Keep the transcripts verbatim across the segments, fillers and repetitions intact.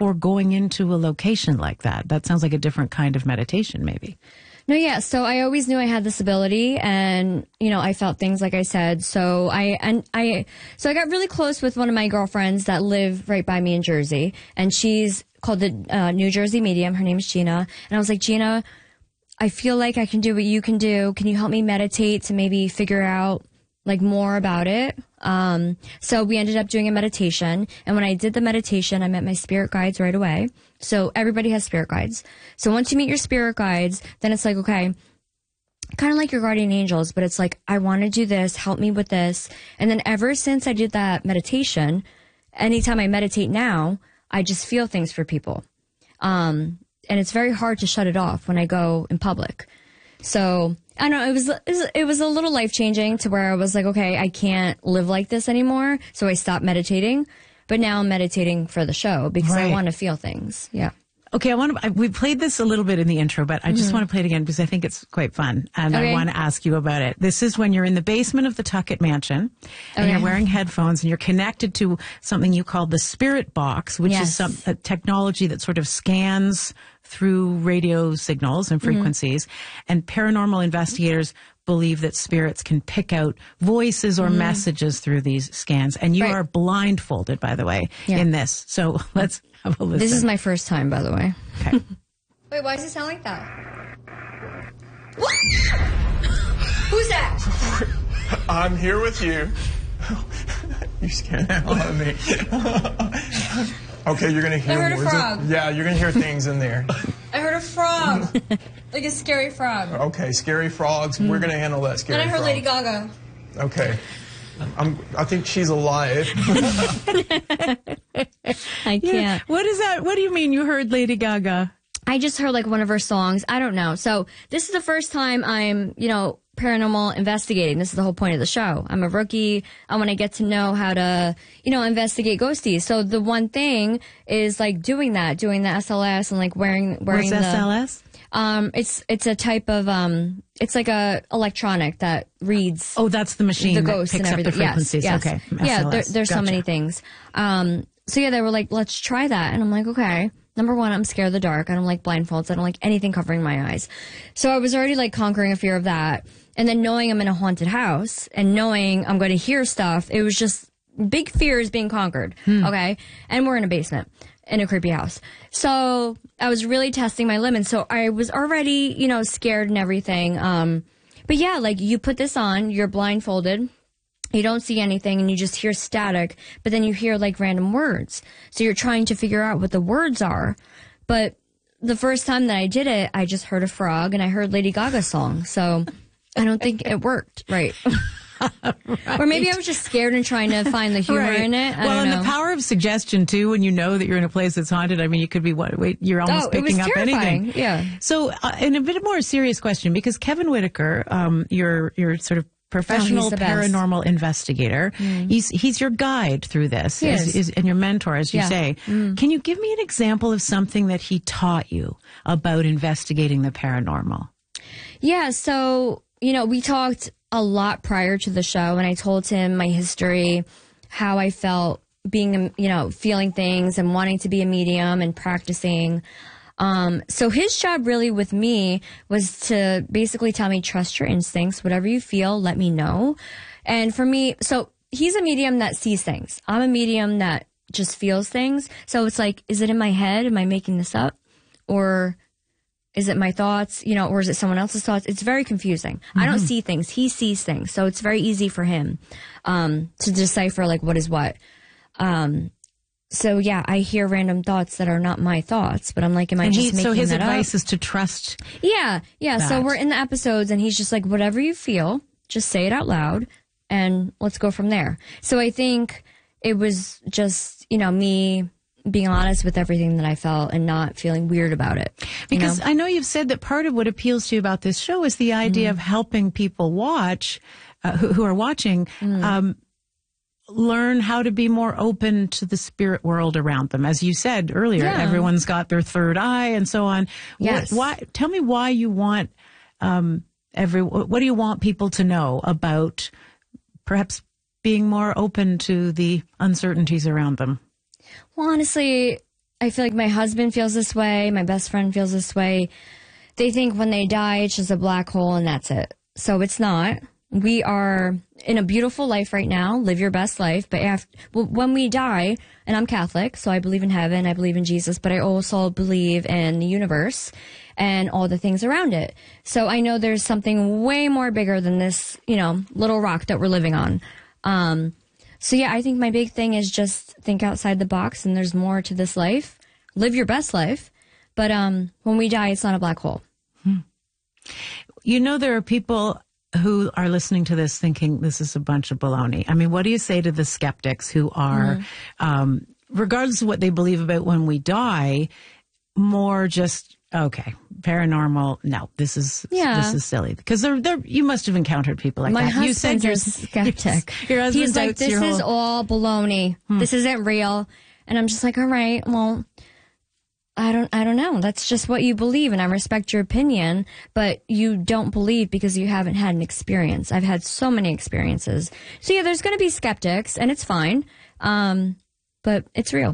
before going into a location like that? That sounds like a different kind of meditation, maybe. No, yeah. So I always knew I had this ability, and you know, I felt things like I said. So I and I so I got really close with one of my girlfriends that live right by me in Jersey, and she's called the uh, New Jersey Medium. Her name is Gina, and I was like, Gina, I feel like I can do what you can do. Can you help me meditate to maybe figure out like more about it? Um, so we ended up doing a meditation, and when I did the meditation, I met my spirit guides right away. So everybody has spirit guides. So once you meet your spirit guides, then it's like, okay, kind of like your guardian angels, but it's like, I want to do this, help me with this. And then ever since I did that meditation, anytime I meditate now, I just feel things for people. Um, and it's very hard to shut it off when I go in public. So I don't know, it was, it was, it was a little life-changing to where I was like, okay, I can't live like this anymore. So I stopped meditating. But now I'm meditating for the show because right. I want to feel things. Yeah. Okay, I want to. I, we played this a little bit in the intro, but I just mm-hmm. want to play it again because I think it's quite fun, and okay. I want to ask you about it. This is when you're in the basement of the Tuckett Mansion, and okay. you're wearing headphones, and you're connected to something you call the Spirit Box, which yes. is some a technology that sort of scans through radio signals and frequencies, mm-hmm. and paranormal investigators believe that spirits can pick out voices or mm. messages through these scans. And you right. are blindfolded, by the way, yeah. in this. So let's have a listen. This is my first time, by the way. Okay. Wait, why does it sound like that? What? Who's that? I'm here with you. You scared the hell out of me. Okay, you're going to hear I heard words. a frog. Of, yeah, you're going to hear things in there. I heard a frog. Like a scary frog. Okay, scary frogs. Mm. We're going to handle that scary frog. And I heard Lady Gaga. Okay. I'm, I think she's alive. I can't. Yeah. What is that? What do you mean you heard Lady Gaga? I just heard like one of her songs. I don't know. So this is the first time I'm, you know, paranormal investigating. This is the whole point of the show. I'm a rookie. I want to get to know how to, you know, investigate ghosties. So the one thing is like doing that, doing the S L S and like wearing, wearing What's the, S L S? Um, it's, it's a type of, um, it's like a electronic that reads. Oh, that's the machine the that ghosts picks and up the frequencies. Yes, yes. Okay. Yeah, there, there's gotcha. so many things. Um, so yeah, they were like, let's try that. And I'm like, okay. Number one, I'm scared of the dark. I don't like blindfolds. I don't like anything covering my eyes. So I was already like conquering a fear of that. And then knowing I'm in a haunted house and knowing I'm going to hear stuff, it was just big fears being conquered. Hmm. Okay. And we're in a basement in a creepy house. So I was really testing my limits. So I was already, you know, scared and everything. Um, but yeah, like you put this on, you're blindfolded. You don't see anything and you just hear static, but then you hear like random words. So you're trying to figure out what the words are. But the first time that I did it, I just heard a frog and I heard Lady Gaga's song. So I don't think it worked. Right. Right. Or maybe I was just scared and trying to find the humor right. in it. I well, don't and know. the power of suggestion too, when you know that you're in a place that's haunted. I mean, you could be what? Wait, you're almost oh, picking it was up terrifying. anything. Yeah. So, uh, and a bit more serious question, because Kevin Whitaker, um, your your sort of professional oh, paranormal investigator, mm. he's he's your guide through this, as, is, and your mentor, as you yeah. say. Mm. Can you give me an example of something that he taught you about investigating the paranormal? Yeah. So you know, we talked a lot prior to the show, and I told him my history, how I felt being, you know, feeling things and wanting to be a medium and practicing. Um, so his job really with me was to basically tell me, trust your instincts, whatever you feel, let me know. And for me, so he's a medium that sees things. I'm a medium that just feels things. So it's like, is it in my head? Am I making this up? Or is it my thoughts, you know, or is it someone else's thoughts? It's very confusing. Mm-hmm. I don't see things. He sees things. So it's very easy for him, um, to decipher like what is what. Um, so yeah, I hear random thoughts that are not my thoughts, but I'm like, am I and just he, making so his that advice up? is to trust. Yeah. Yeah. that. So we're in the episodes and he's just like, whatever you feel, just say it out loud and let's go from there. So I think it was just, you know, me being honest with everything that I felt and not feeling weird about it. Because you know? I know you've said that part of what appeals to you about this show is the idea mm. of helping people watch, uh, who, who are watching, mm. um, learn how to be more open to the spirit world around them. As you said earlier, yeah. everyone's got their third eye and so on. Yes. What, why? Tell me why you want um, every. What do you want people to know about perhaps being more open to the uncertainties around them? Well, honestly, I feel like my husband feels this way. My best friend feels this way. They think when they die, it's just a black hole and that's it. So it's not. We are in a beautiful life right now. Live your best life. But after, well, when we die, and I'm Catholic, so I believe in heaven, I believe in Jesus, but I also believe in the universe and all the things around it. So I know there's something way more bigger than this, you know, little rock that we're living on. Um, so yeah, I think my big thing is just think outside the box, and there's more to this life. Live your best life. But um, when we die, it's not a black hole. Hmm. You know, there are people who are listening to this thinking this is a bunch of baloney. I mean, what do you say to the skeptics who are, mm. um, regardless of what they believe about when we die, more just, okay, paranormal, no, this is yeah. this is silly. Because they're, they're, you must have encountered people like My that. You said you're a skeptic. Your husband He's like, this is whole... all baloney. Hmm. This isn't real. And I'm just like, all right, well... I don't I don't know. That's just what you believe, and I respect your opinion, but you don't believe because you haven't had an experience. I've had so many experiences. So yeah, there's going to be skeptics, and it's fine. Um, but it's real.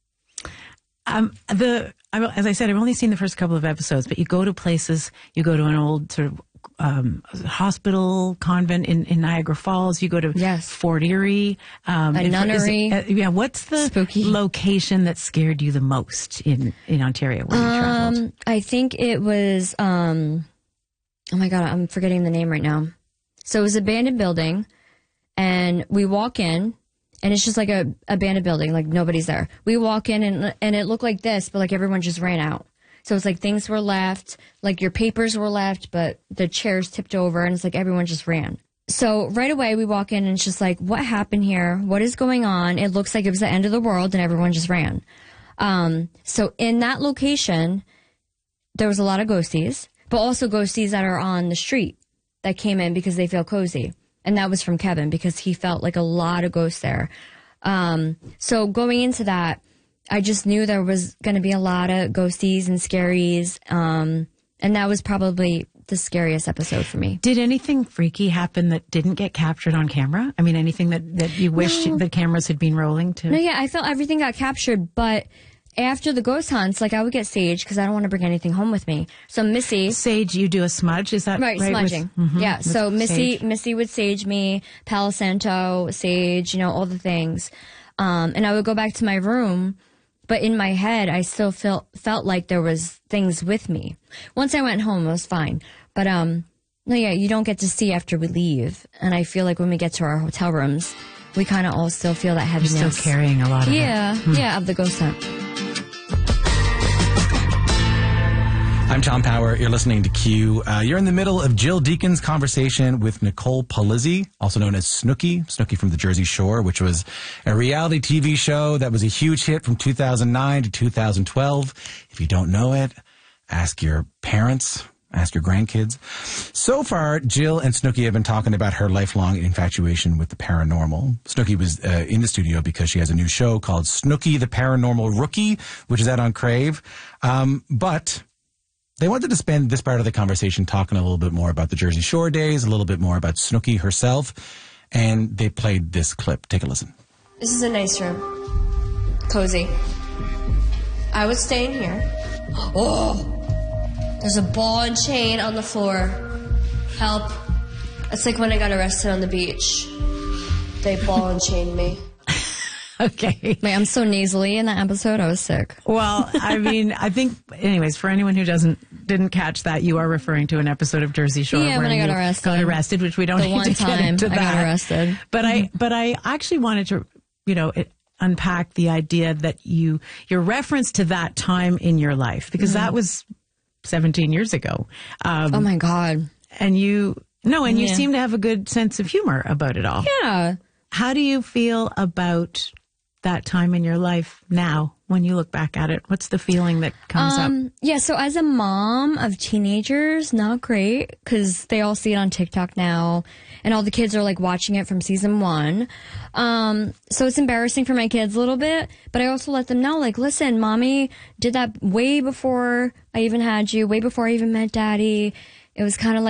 Um, the as I said, I've only seen the first couple of episodes, but you go to places, you go to an old sort of um, hospital convent in, in Niagara Falls. You go to yes. Fort Erie. Um, a nunnery. It, uh, yeah. What's the Spooky. location that scared you the most in, in Ontario when you um, traveled? I think it was, um, oh my God, I'm forgetting the name right now. So it was an abandoned building, and we walk in, and it's just like a abandoned building, like nobody's there. We walk in, and and it looked like this, but like everyone just ran out. So it's like things were left, like your papers were left, but the chairs tipped over, and it's like everyone just ran. So right away we walk in, and it's just like, what happened here? What is going on? It looks like it was the end of the world, and everyone just ran. Um, so in that location, there was a lot of ghosties, but also ghosties that are on the street that came in because they feel cozy. And that was from Kevin because he felt like a lot of ghosts there. Um, so going into that, I just knew there was going to be a lot of ghosties and scaries. Um, and that was probably the scariest episode for me. Did anything freaky happen that didn't get captured on camera? I mean, anything that, that you wish no. the cameras had been rolling to? No, yeah, I felt everything got captured, but after the ghost hunts, like I would get Sage because I don't want to bring anything home with me. So Missy, Sage, you do a smudge, is that right? Right, smudging. With, mm-hmm, yeah. So Missy, Sage. Missy would sage me, Palo Santo, Sage, you know, all the things. Um, and I would go back to my room, but in my head, I still felt felt like there was things with me. Once I went home, it was fine. But um, no, yeah, you don't get to see after we leave. And I feel like when we get to our hotel rooms, we kind of all still feel that heaviness. You're still carrying a lot of yeah, it. Yeah, hmm. yeah, of the ghost hunt. I'm Tom Power. You're listening to Q. Uh, you're in the middle of Jill Deacon's conversation with Nicole Palizzi, also known as Snooki, Snooki from the Jersey Shore, which was a reality T V show that was a huge hit from two thousand nine to two thousand twelve. If you don't know it, ask your parents, ask your grandkids. So far, Jill and Snooki have been talking about her lifelong infatuation with the paranormal. Snooki was uh, in the studio because she has a new show called Snooki the Paranormal Rookie, which is out on Crave. Um, but they wanted to spend this part of the conversation talking a little bit more about the Jersey Shore days, a little bit more about Snooki herself, and they played this clip. Take a listen. This is a nice room. Cozy. I would stay in here. Oh! There's a ball and chain on the floor. Help. It's like when I got arrested on the beach. They ball and chained me. Okay. Wait, I'm so nasally in that episode. I was sick. Well, I mean, I think, anyways, for anyone who doesn't didn't catch that, you are referring to an episode of Jersey Shore yeah, where when I got you arrested. got arrested, which we don't the need one to time get into I that. got arrested. But mm-hmm. I, but I actually wanted to, you know, it, unpack the idea that you your reference to that time in your life, because mm-hmm. that was seventeen years ago. Um, oh my God! And you no, and you yeah. seem to have a good sense of humor about it all. Yeah. How do you feel about that time in your life now when you look back at it? What's the feeling that comes um, up? Yeah, so as a mom of teenagers, not great because they all see it on TikTok now and all the kids are like watching it from season one. Um, so it's embarrassing for my kids a little bit, but I also let them know, like, listen, mommy did that way before I even had you, way before I even met daddy. It was kind of like